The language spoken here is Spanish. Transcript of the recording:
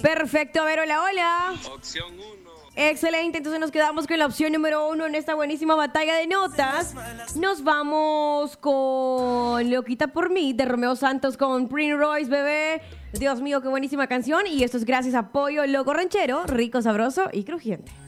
Perfecto, a ver, hola, hola. Opción 1. Excelente, entonces nos quedamos con la opción número 1 en esta buenísima batalla de notas. Nos vamos con Loquita por mí, de Romeo Santos con Prince Royce, bebé. Dios mío, qué buenísima canción. Y esto es gracias a Pollo Loco Ranchero, rico, sabroso y crujiente.